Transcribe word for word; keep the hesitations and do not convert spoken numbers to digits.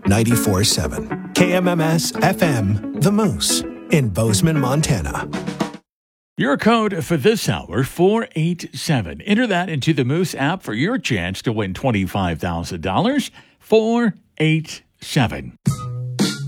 ninety-four point seven. K M M S F M, The Moose, in Bozeman, Montana. Your code for this hour, four eight seven. Enter that into the Moose app for your chance to win twenty-five thousand dollars. four eight seven.